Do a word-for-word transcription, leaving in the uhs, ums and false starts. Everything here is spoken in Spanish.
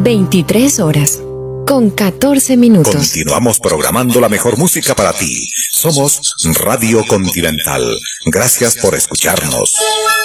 veintitrés horas, con catorce minutos. Continuamos programando la mejor música para ti. Somos Radio Continental. Gracias por escucharnos.